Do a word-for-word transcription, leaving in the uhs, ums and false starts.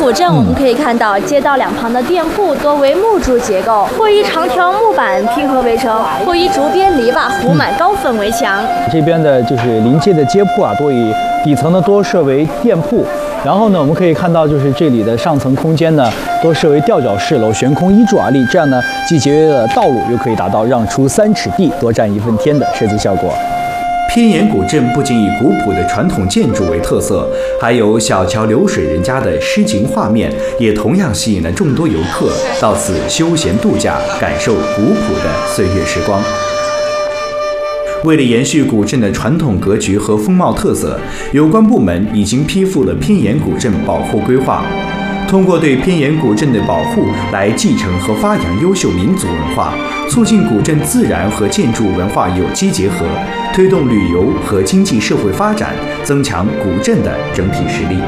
古镇，我们可以看到街道两旁的店铺多为木柱结构，或以长条木板拼合围成，或以竹编篱笆糊满高粉围墙。 这边的就是临街的街铺啊，多以底层呢多设为店铺。然后呢，我们可以看到，就是这里的上层空间呢，都设为吊脚式楼，悬空依柱而立，这样呢，既节约了道路，又可以达到让出三尺地，多占一分天的设计效果。 偏岩古镇不仅以古朴的传统建筑为特色，还有小桥流水人家的诗情画面，也同样吸引了众多游客到此休闲度假，感受古朴的岁月时光。为了延续古镇的传统格局和风貌特色，有关部门已经批复了偏岩古镇保护规划。通过对偏岩古镇的保护来继承和发扬优秀民族文化，促进古镇自然和建筑文化有机结合，推动旅游和经济社会发展，增强古镇的整体实力。